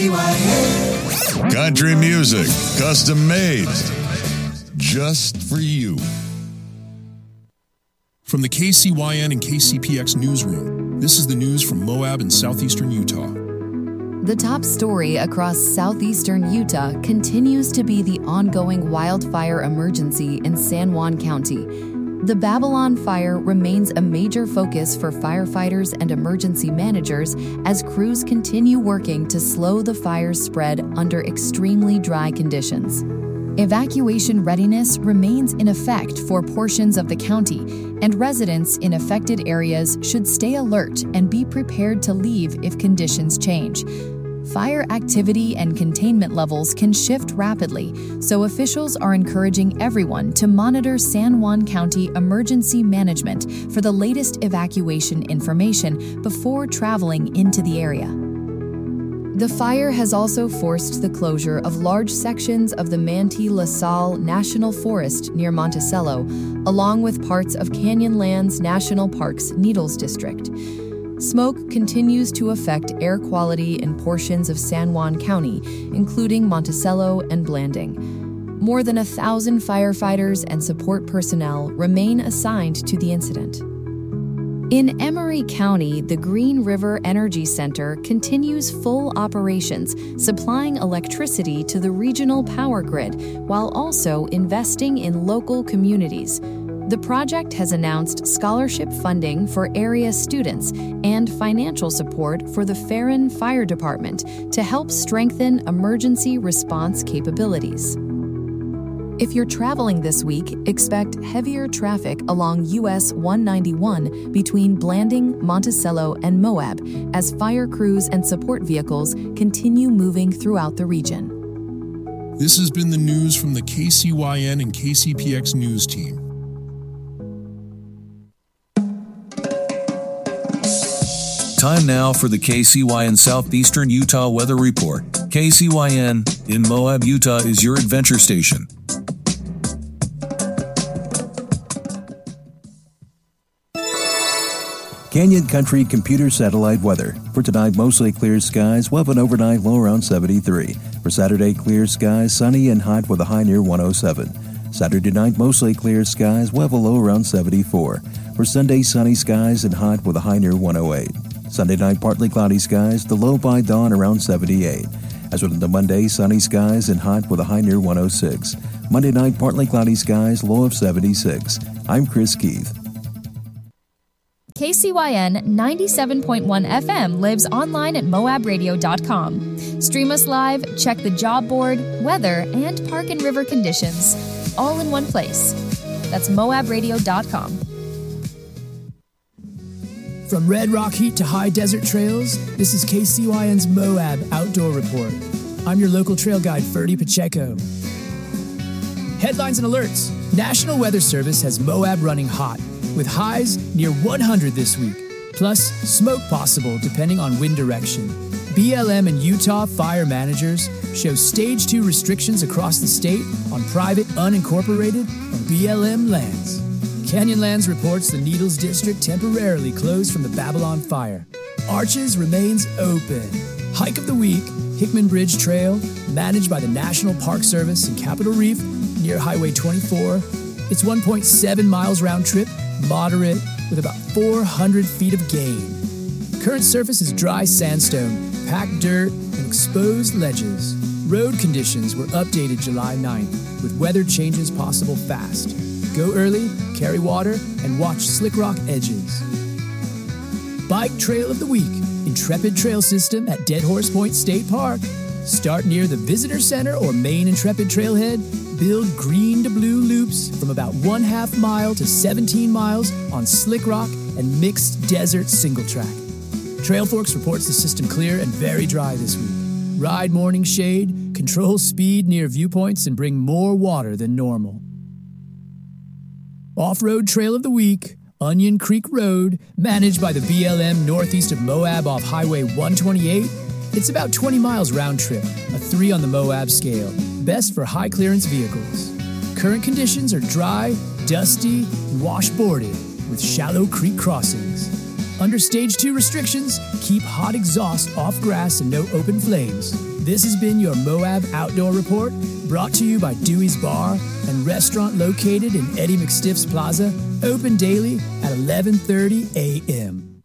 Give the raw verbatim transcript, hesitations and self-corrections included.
Country music, custom made, just for you. From the K C Y N and K C P X newsroom, this is the news from Moab and southeastern Utah. The top story across southeastern Utah continues to be the ongoing wildfire emergency in San Juan County. The Babylon fire remains a major focus for firefighters and emergency managers as crews continue working to slow the fire's spread under extremely dry conditions. Evacuation readiness remains in effect for portions of the county, and residents in affected areas should stay alert and be prepared to leave if conditions change. Fire activity and containment levels can shift rapidly, so officials are encouraging everyone to monitor San Juan County Emergency Management for the latest evacuation information before traveling into the area. The fire has also forced the closure of large sections of the Manti-La Sal National Forest near Monticello, along with parts of Canyonlands National Park's Needles District. Smoke continues to affect air quality in portions of San Juan County, including Monticello and Blanding. More than a thousand firefighters and support personnel remain assigned to the incident. In Emery County, the Green River Energy Center continues full operations, supplying electricity to the regional power grid while also investing in local communities. The project has announced scholarship funding for area students and financial support for the Farron Fire Department to help strengthen emergency response capabilities. If you're traveling this week, expect heavier traffic along U S one ninety-one between Blanding, Monticello, and Moab as fire crews and support vehicles continue moving throughout the region. This has been the news from the K C Y N and K C P X news team. Time now for the K C Y N Southeastern Utah Weather Report. K C Y N in Moab, Utah is your adventure station. Canyon Country Computer Satellite Weather. For tonight, mostly clear skies. We'll have an overnight low around seventy-three. For Saturday, clear skies, sunny and hot with a high near one oh seven. Saturday night, mostly clear skies. We'll have a low around seventy-four. For Sunday, sunny skies and hot with a high near one oh eight. Sunday night, partly cloudy skies, the low by dawn around seventy-eight. As with the Monday, sunny skies and hot with a high near one oh six. Monday night, partly cloudy skies, low of seventy-six. I'm Chris Keith. K C Y N ninety-seven point one F M lives online at moab radio dot com. Stream us live, check the job board, weather, and park and river conditions, all in one place. That's moab radio dot com. From Red Rock Heat to high desert trails, this is K C Y N's Moab Outdoor Report. I'm your local trail guide, Ferdy Pacheco. Headlines and alerts. National Weather Service has Moab running hot, with highs near one hundred this week, plus smoke possible depending on wind direction. B L M and Utah fire managers show stage two restrictions across the state on private, unincorporated, and B L M lands. Canyonlands reports the Needles District temporarily closed from the Babylon fire. Arches remains open. Hike of the week, Hickman Bridge Trail, managed by the National Park Service in Capitol Reef near Highway twenty-four. It's one point seven miles round trip, moderate, with about four hundred feet of gain. Current surface is dry sandstone, packed dirt, and exposed ledges. Road conditions were updated July ninth, with weather changes possible fast. Go early, carry water, and watch slick rock edges. Bike Trail of the Week, Intrepid Trail System at Dead Horse Point State Park. Start near the Visitor Center or Main Intrepid Trailhead. Build green to blue loops from about one half mile to seventeen miles on slick rock and mixed desert single track. Trail Forks reports the system clear and very dry this week. Ride morning shade, control speed near viewpoints, and bring more water than normal. Off-Road Trail of the Week, Onion Creek Road, managed by the B L M northeast of Moab off Highway one twenty-eight. It's about twenty miles round trip, a three on the Moab scale, best for high-clearance vehicles. Current conditions are dry, dusty, and washboarded, with shallow creek crossings. Under Stage two restrictions, keep hot exhaust off grass and no open flames. This has been your Moab Outdoor Report, brought to you by Dewey's Bar and Restaurant located in Eddie McStiff's Plaza, open daily at eleven thirty a.m.